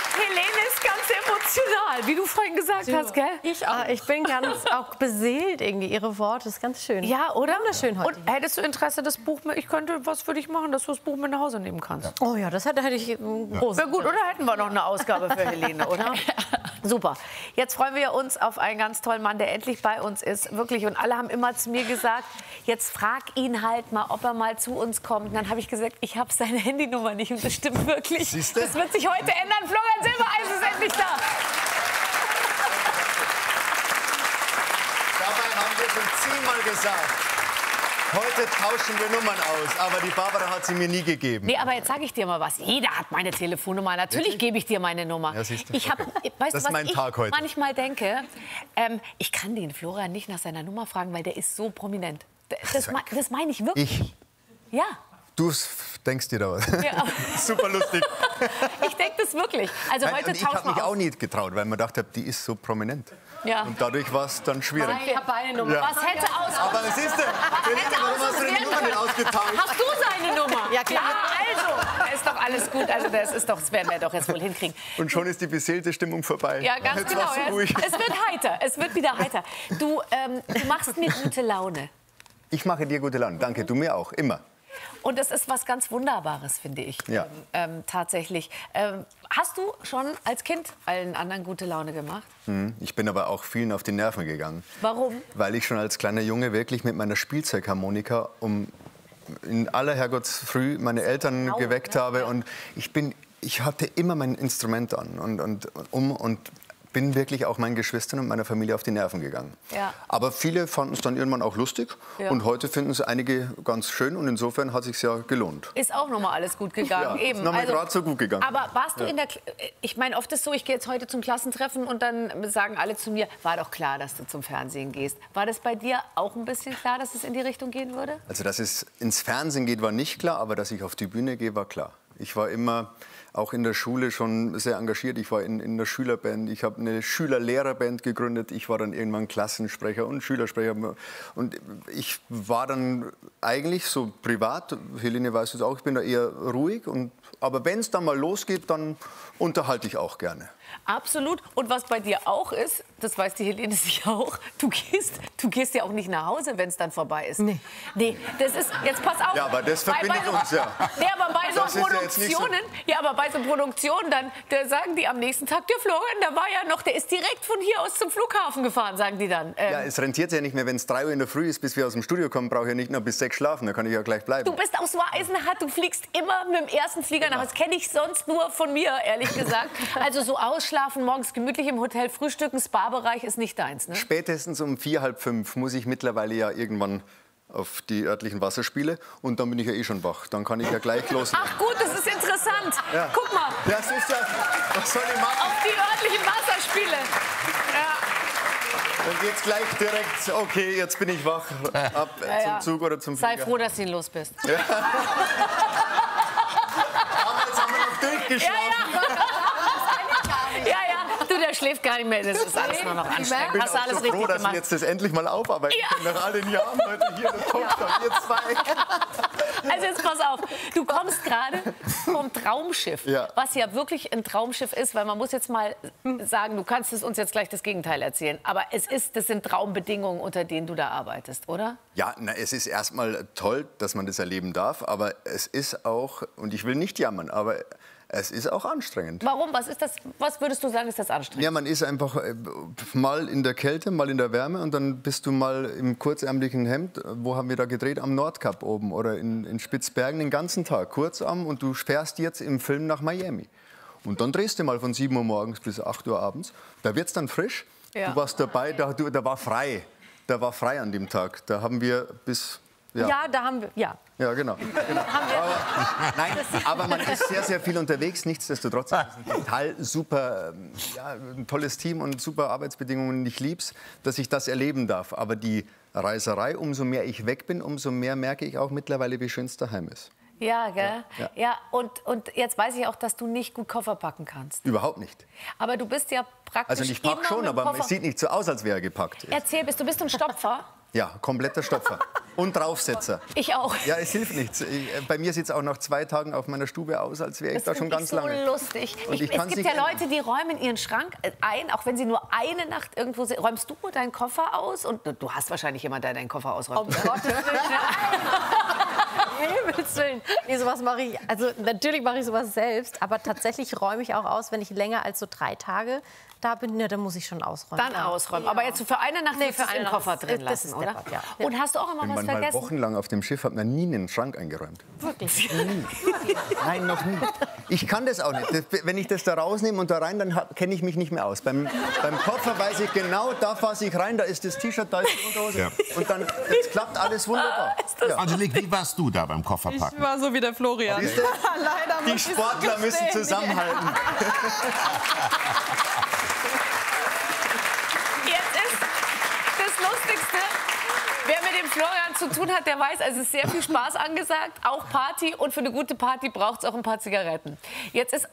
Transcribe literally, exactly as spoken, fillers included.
Helene ist ganz emotional, wie du vorhin gesagt so, hast, gell? Ich auch. Ich bin ganz auch beseelt irgendwie. Ihre Worte, das ist ganz schön. Ja, oder? Wunderschön heute. Und hättest du Interesse, das Buch mit, ich könnte was für dich machen, dass du das Buch mit nach Hause nehmen kannst? Oh ja, das hätte, hätte ich ähm, groß. Wäre gut, oder hätten wir noch eine Ausgabe für Helene, oder? Super. Jetzt freuen wir uns auf einen ganz tollen Mann, der endlich bei uns ist. Wirklich. Und alle haben immer zu mir gesagt, jetzt frag ihn halt mal, ob er mal zu uns kommt. Und dann habe ich gesagt, ich habe seine Handynummer nicht. Und das stimmt wirklich. Siehste? Das wird sich heute ändern. Florian Silbereisen ist endlich da. Dabei haben wir schon zehnmal gesagt, heute tauschen wir Nummern aus. Aber die Barbara hat sie mir nie gegeben. Nee, aber jetzt sage ich dir mal was. Jeder hat meine Telefonnummer. Natürlich Wirklich? gebe ich dir meine Nummer. Ja, siehst du. Ich hab, Okay. weißt Das du, ist mein was ich Tag heute. manchmal denke? Ähm, ich kann den Florian nicht nach seiner Nummer fragen, weil der ist so prominent. Das, das, das meine ich wirklich. Ich? Ja. Du denkst dir da was. Ja. Super lustig. Ich denke das wirklich. Also Nein, heute und ich tauschen habe wir mich aus. auch nie getraut, weil man dachte, die ist so prominent. Ja. Und dadurch war es dann schwierig. Ich habe beide Nummer. Ja. Was hätte aus... Aber siehst du, warum hast du denn die Nummer nicht ausgetauscht? Hast du seine Nummer? Ja, klar. Also, da ist doch alles gut. Also das ist doch, das werden wir doch jetzt wohl hinkriegen. Und schon ist die beseelte Stimmung vorbei. Ja, ganz Jetzt genau. war's so ruhig. Es, es wird heiter. Es wird wieder heiter. Du, ähm, du machst mir gute Laune. Ich mache dir gute Laune. Danke, du mir auch. Immer. Und das ist was ganz Wunderbares, finde ich. Ja. Ähm, ähm, tatsächlich. Ähm, hast du schon als Kind allen anderen gute Laune gemacht? Hm, Ich bin aber auch vielen auf die Nerven gegangen. Warum? Weil ich schon als kleiner Junge wirklich mit meiner Spielzeugharmonika um in aller Herrgottsfrüh meine Eltern Laut, geweckt ne? habe. Ja. Und ich, bin, ich hatte immer mein Instrument an und, und, um und bin wirklich auch meinen Geschwistern und meiner Familie auf die Nerven gegangen. Ja. Aber viele fanden es dann irgendwann auch lustig. Ja. Und heute finden es einige ganz schön. Und insofern hat es sich ja gelohnt. Ist auch noch mal alles gut gegangen. Ja, Eben. ist noch mal gerade so gut gegangen. Aber warst du Ja. in der... Kl- Ich meine, oft ist so, ich gehe jetzt heute zum Klassentreffen und dann sagen alle zu mir, war doch klar, dass du zum Fernsehen gehst. War das bei dir auch ein bisschen klar, dass es in die Richtung gehen würde? Also, dass es ins Fernsehen geht, war nicht klar, aber dass ich auf die Bühne gehe, war klar. Ich war immer auch in der Schule schon sehr engagiert. Ich war in, in der Schülerband, ich habe eine Schüler-Lehrerband gegründet. Ich war dann irgendwann Klassensprecher und Schülersprecher. Und ich war dann eigentlich so privat, Helene weiß es auch, ich bin da eher ruhig. Und, aber wenn es dann mal losgeht, dann unterhalte ich auch gerne. Absolut. Und was bei dir auch ist, das weiß die Helene sicher auch, du gehst, du gehst ja auch nicht nach Hause, wenn es dann vorbei ist. Nee. Nee, das ist, jetzt pass auf. Ja, aber das Bei- verbindet bei so, uns, ja. Nee, aber bei so Das ist ja jetzt nicht so- Produktionen, ja, aber bei so Produktionen, dann da sagen die am nächsten Tag, der Florian, der war ja noch, der ist direkt von hier aus zum Flughafen gefahren, sagen die dann. Ähm, Ja, es rentiert ja nicht mehr, wenn es drei Uhr in der Früh ist, bis wir aus dem Studio kommen, brauche ich ja nicht noch bis sechs schlafen, da kann ich ja gleich bleiben. Du bist aus Weisenhardt, du fliegst immer mit dem ersten Flieger nach. Das kenne ich sonst nur von mir, ehrlich gesagt. Also so ausschlafen, morgens gemütlich im Hotel frühstücken, Spa-Bereich ist nicht deins, ne? Spätestens um vier, halb fünf muss ich mittlerweile ja irgendwann auf die örtlichen Wasserspiele und dann bin ich ja eh schon wach. Dann kann ich ja gleich los. Ach gut, das ist interessant. Ja. Guck mal, Das ist ja, was soll ich machen? auf die örtlichen Wasserspiele. Ja. Dann geht's gleich direkt, okay, jetzt bin ich wach, ab äh, Ja, ja. zum Zug oder zum Sei Flieger. froh, dass du ihn los bist. Aber jetzt haben wir noch durchgeschlafen. Ja, ja, du, der schläft gar nicht mehr. Das ist alles nur noch Ich anstrengend. bin Hast du auch alles so richtig froh, dass gemacht. wir jetzt das endlich mal aufarbeiten Ja. können. Nach all den Jahren heute hier in der Talkshow, ihr zwei. Also jetzt pass auf, du kommst gerade vom Traumschiff, Ja. was ja wirklich ein Traumschiff ist, weil man muss jetzt mal sagen, du kannst es uns jetzt gleich das Gegenteil erzählen, aber es ist, das sind Traumbedingungen, unter denen du da arbeitest, oder? Ja, na, es ist erstmal toll, dass man das erleben darf, aber es ist auch, und ich will nicht jammern, aber es ist auch anstrengend. Warum? Was ist das? Was würdest du sagen, ist das anstrengend? Ja, man ist einfach äh, mal in der Kälte, mal in der Wärme und dann bist du mal im kurzärmlichen Hemd. Wo haben wir da gedreht? Am Nordkap oben oder in, in Spitzbergen den ganzen Tag, kurzarm, und du fährst jetzt im Film nach Miami. Und dann drehst du mal von sieben Uhr morgens bis acht Uhr abends. Da wird's dann frisch. Ja. Du warst dabei, da, du, da war frei. Da war frei an dem Tag. Da haben wir bis... Ja. Ja. da haben wir, ja. Ja, genau. genau. Aber, nein, aber man ist sehr, sehr viel unterwegs. Nichtsdestotrotz ist es ein total super, ähm, ja, ein tolles Team und super Arbeitsbedingungen. Ich lieb's, dass ich das erleben darf. Aber die Reiserei, umso mehr ich weg bin, umso mehr merke ich auch mittlerweile, wie schön es daheim ist. Ja, gell? Ja, Ja. und, und jetzt weiß ich auch, dass du nicht gut Koffer packen kannst. Überhaupt nicht. Aber du bist ja praktisch Also ich pack immer schon, mit aber Koffer. es sieht nicht so aus, als wäre er gepackt. Erzähl, bist du bist du ein Stopfer? Ja, kompletter Stopfer. Und Draufsetzer. Ich auch. Ja, es hilft nichts. Ich, bei mir sieht es auch nach zwei Tagen auf meiner Stube aus, als wäre ich Das da schon finde ganz ich so lange. lustig. Und Ich, ich es kann's gibt nicht ja ändern. Leute, die räumen ihren Schrank ein, auch wenn sie nur eine Nacht irgendwo sind. Räumst du deinen Koffer aus? Und du hast wahrscheinlich jemanden, der deinen Koffer ausräumt. Um Gottes Willen. Himmels Willen. Nee, sowas mache ich, also natürlich mache ich sowas selbst, aber tatsächlich räume ich auch aus, wenn ich länger als so drei Tage da bin, ne, dann muss ich schon ausräumen. Dann ja. ausräumen. Ja. Aber jetzt für eine Nacht Nee, willst für du es im eine Koffer Nacht. drin Das lassen, ist oder? deppert, ja. Und hast du auch immer Wenn was man mal vergessen? wochenlang auf dem Schiff hat man nie einen Schrank eingeräumt. Wirklich. Nie. Nein, noch nie. Ich kann das auch nicht. Das, wenn ich das da rausnehme und da rein, dann kenne ich mich nicht mehr aus. Beim, beim Koffer weiß ich genau, da fasse ich rein, da ist das T-Shirt, da ist die Unterhose. Ja. Und dann jetzt klappt alles wunderbar. Ja. Angelique, wie warst du da beim Kofferpacken? Ich war so wie der Florian. Siehst du? Leider Die muss ich Sportler müssen gestehen. zusammenhalten. Jetzt ist das Lustigste. Wer mit dem Florian zu tun hat, der weiß, es ist sehr viel Spaß angesagt, auch Party. Und für eine gute Party braucht es auch ein paar Zigaretten. Jetzt ist